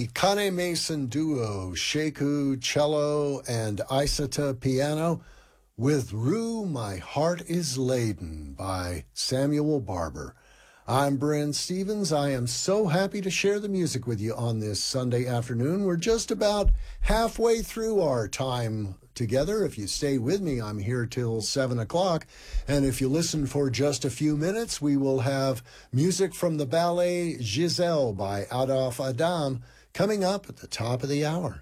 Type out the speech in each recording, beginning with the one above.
the Kane Mason duo, Sheku cello and Isata piano, with Rue, My Heart is Laden by Samuel Barber. I'm Brent Stevens. I am so happy to share the music with you on this Sunday afternoon. We're just about halfway through our time together. If you stay with me, I'm here till 7 o'clock. And if you listen for just a few minutes, we will have music from the ballet Giselle by Adolphe Adam coming up at the top of the hour.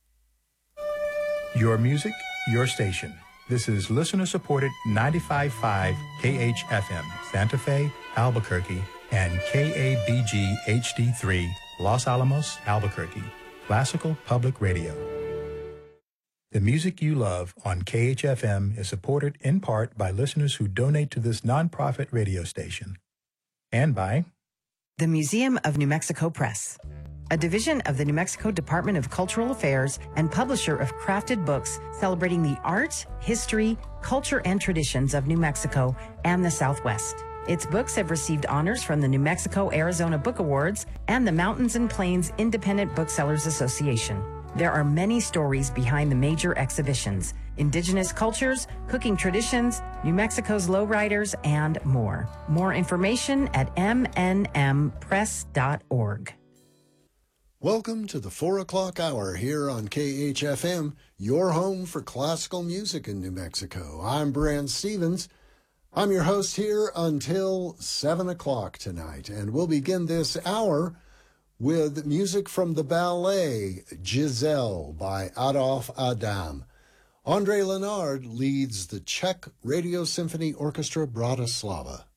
Your music, your station. This is listener-supported 95.5 KHFM, Santa Fe, Albuquerque, and KABG HD3, Los Alamos, Albuquerque, Classical Public Radio. The music you love on KHFM is supported in part by listeners who donate to this nonprofit radio station, and by the Museum of New Mexico Press, a division of the New Mexico Department of Cultural Affairs and publisher of crafted books celebrating the art, history, culture, and traditions of New Mexico and the Southwest. Its books have received honors from the New Mexico-Arizona Book Awards and the Mountains and Plains Independent Booksellers Association. There are many stories behind the major exhibitions: indigenous cultures, cooking traditions, New Mexico's lowriders, and more. More information at mnmpress.org. Welcome to the 4 o'clock hour here on KHFM, your home for classical music in New Mexico. I'm Brent Stevens. I'm your host here until 7 o'clock tonight, and we'll begin this hour with music from the ballet Giselle by Adolphe Adam. André Lenard leads the Czech Radio Symphony Orchestra Bratislava.